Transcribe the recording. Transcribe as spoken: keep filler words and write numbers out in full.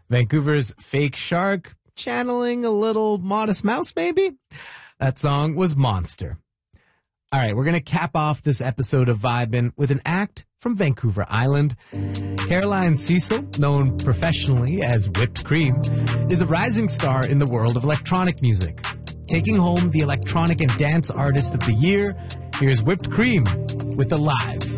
Vancouver's Fake Shark, channeling a little Modest Mouse, maybe? That song was Monster. All right, we're going to cap off this episode of Vibin' with an act from Vancouver Island. Caroline Cecil, known professionally as Whipped Cream, is a rising star in the world of electronic music. Taking home the Electronic and Dance Artist of the Year, here's Whipped Cream with the Live.